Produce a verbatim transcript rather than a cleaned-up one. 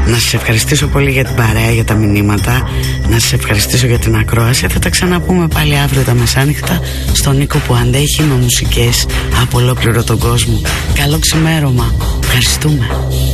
Να σας ευχαριστήσω πολύ για την παρέα, για τα μηνύματα. Να σας ευχαριστήσω για την ακρόαση. Θα τα ξαναπούμε πάλι αύριο τα μεσάνυχτα στον Νίκο που αντέχει με μουσικές από ολόκληρο τον κόσμο. Καλό ξημέρωμα. Ευχαριστούμε.